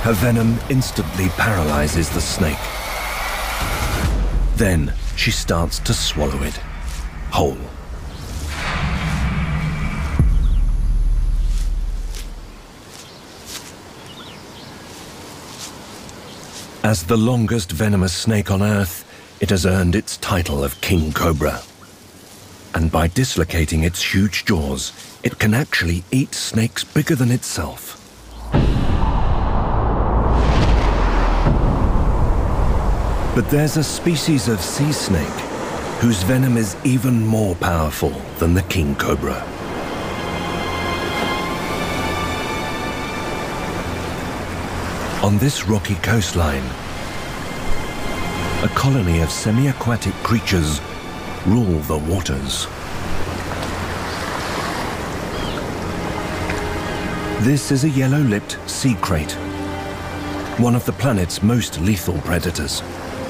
Her venom instantly paralyzes the snake. Then she starts to swallow it whole. As the longest venomous snake on Earth, it has earned its title of King Cobra. And by dislocating its huge jaws, it can actually eat snakes bigger than itself. But there's a species of sea snake whose venom is even more powerful than the king cobra. On this rocky coastline, a colony of semi-aquatic creatures rule the waters. This is a yellow-lipped sea crate, one of the planet's most lethal predators.